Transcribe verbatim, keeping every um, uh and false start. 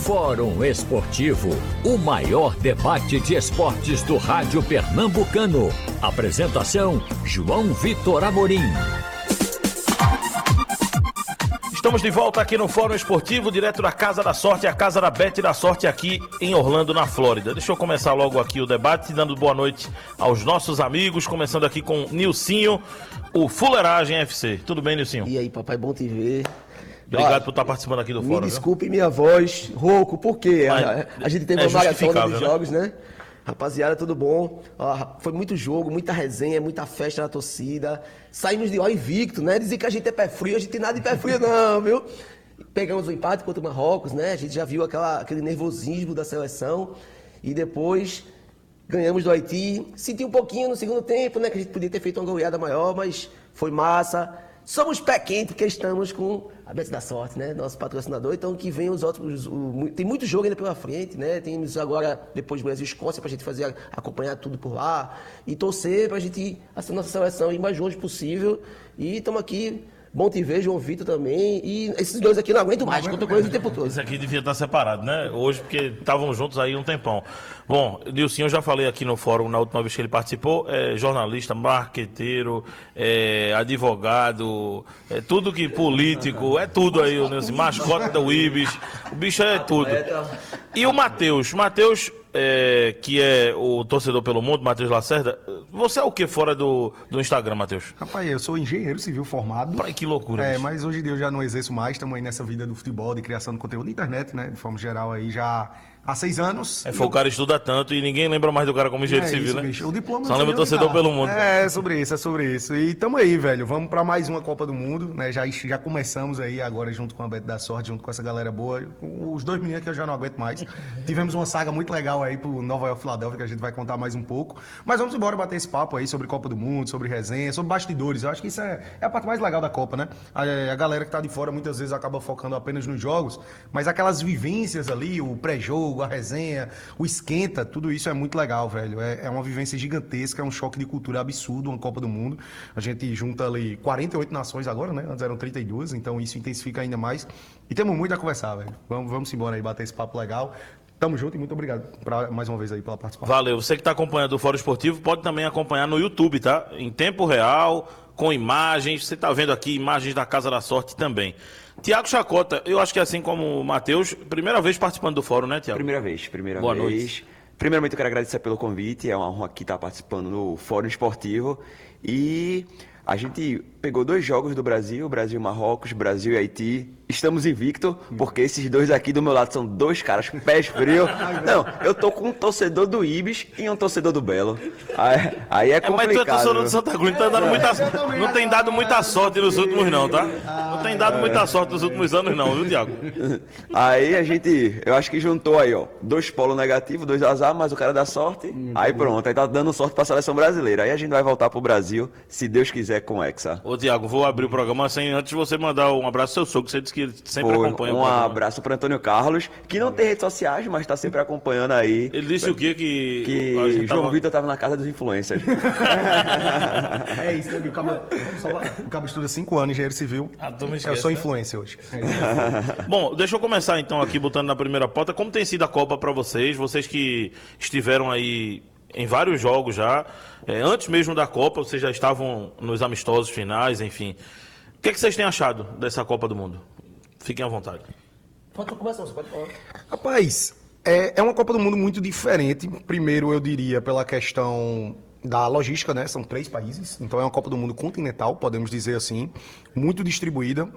Fórum Esportivo, o maior debate de esportes do rádio pernambucano. Apresentação, João Vitor Amorim. Estamos de volta aqui no Fórum Esportivo, direto da Casa da Sorte, a Casa da Bet da Sorte aqui em Orlando, na Flórida. Deixa eu começar logo aqui o debate, dando boa noite aos nossos amigos, começando aqui com Nilcinho, o Fuleiragem F C. Tudo bem, Nilcinho? E aí, papai, bom te ver. Obrigado Olha, por estar participando aqui do me Fórum. Me desculpe viu? minha voz, rouco, por quê? Mas a, a gente teve é uma maratona dos né? jogos, né? Rapaziada, tudo bom? Ó, foi muito jogo, muita resenha, muita festa na torcida. Saímos de lá invicto, né? Dizer que a gente é pé frio, a gente tem nada de pé frio não, viu? Pegamos o um empate contra o Marrocos, né? A gente já viu aquela, aquele nervosismo da seleção. E depois ganhamos do Haiti. Senti um pouquinho no segundo tempo, né? Que a gente podia ter feito uma goleada maior, mas foi massa. Somos pé quente porque estamos com a Bet da Sorte, né? Nosso patrocinador. Então que vem os outros. O, tem muito jogo ainda pela frente, né? Temos agora, depois do Brasil e Escócia, pra gente fazer, acompanhar tudo por lá. E torcer pra gente, a nossa seleção, ir mais longe possível. E estamos aqui. Bom te ver, João Vitor também. E esses dois aqui não aguento mais, conto com eles o tempo todo. Esse aqui devia estar separado, né? Hoje, porque estavam juntos aí um tempão. Bom, Nilcinho, eu já falei aqui no fórum, na última vez que ele participou, é jornalista, marqueteiro, é advogado, é tudo que político, é tudo aí, o Nilcinho, mascote da U I B S, o bicho é tudo. E o Matheus, Matheus... É, que é o torcedor pelo mundo, Matheus Lacerda. Você é o que fora do, do Instagram, Matheus? Rapaz, eu sou engenheiro civil formado. Pai, que loucura. É, bicho. Mas hoje em dia eu já não exerço mais, estamos aí nessa vida do futebol, de criação de conteúdo na internet, né? De forma geral aí já há seis anos. É, foi, eu... o cara estuda tanto e ninguém lembra mais do cara como engenheiro é civil, isso, né? Bicho. O diploma só lembra torcedor ligar. pelo mundo. É, sobre isso, é sobre isso. E tamo aí, velho. Vamos pra mais uma Copa do Mundo, né? Já, já começamos aí agora junto com a Bet da Sorte, junto com essa galera boa. Os dois meninos que eu já não aguento mais. Tivemos uma saga muito legal aí pro Nova York Filadélfia, que a gente vai contar mais um pouco. Mas vamos embora bater esse papo aí sobre Copa do Mundo, sobre resenha, sobre bastidores. Eu acho que isso é, é a parte mais legal da Copa, né? A, a galera que tá de fora muitas vezes acaba focando apenas nos jogos, mas aquelas vivências ali, o pré-jogo, a resenha, o esquenta, tudo isso é muito legal, velho. É, é uma vivência gigantesca, é um choque de cultura absurdo, uma Copa do Mundo. A gente junta ali quarenta e oito nações agora, né? Antes eram trinta e duas, então isso intensifica ainda mais. E temos muito a conversar, velho. Vamos, vamos embora aí, bater esse papo legal. Tamo junto e muito obrigado pra, mais uma vez aí pela participação. Valeu. Você que está acompanhando o Fórum Esportivo pode também acompanhar no YouTube, tá? Em tempo real, com imagens. Você está vendo aqui imagens da Casa da Sorte também. Tiago Chacota, eu acho que assim como o Matheus, primeira vez participando do Fórum, né, Tiago? Primeira vez, primeira Boa vez. Noite. Primeiramente eu quero agradecer pelo convite, é uma honra aqui estar participando no Fórum Esportivo. E a gente pegou dois jogos do Brasil, Brasil e Marrocos, Brasil e Haiti. Estamos invicto, porque esses dois aqui do meu lado são dois caras pés frios. Não, eu tô com um torcedor do Ibis e um torcedor do Belo. Aí, aí é complicado. É, mas tu é torcedor do Santa Cruz, tá dando muita, não tem dado muita sorte nos últimos não, tá? Não tem dado muita sorte nos últimos anos não, viu, Tiago? Aí a gente, eu acho que juntou aí, ó, dois polos negativos, dois azar, mas o cara dá sorte. Aí pronto, aí tá dando sorte pra seleção brasileira. Aí a gente vai voltar pro Brasil, se Deus quiser, com o Hexa. Ô, Tiago, vou abrir o programa sem antes de você mandar um abraço ao seu sogro, que você disse que ele sempre Foi, acompanha um o programa. abraço para Antônio Carlos, que não tem redes sociais, mas está sempre acompanhando aí. Ele disse o quê? Que, que João tava... Vitor estava na casa dos influencers. É isso, né? O cabo, o cabo estuda cinco anos em engenheiro civil. Ah, tu me esquece, eu sou né? influencer hoje. Bom, deixa eu começar então aqui botando na primeira pauta. Como tem sido a Copa para vocês? Vocês que estiveram aí em vários jogos já, é, antes mesmo da Copa, vocês já estavam nos amistosos finais, enfim. O que, é que vocês têm achado dessa Copa do Mundo? Fiquem à vontade. Pode começar, você pode falar. Rapaz, é, é uma Copa do Mundo muito diferente. Primeiro, eu diria, pela questão da logística, né? São três países, então é uma Copa do Mundo continental, podemos dizer assim, muito distribuída.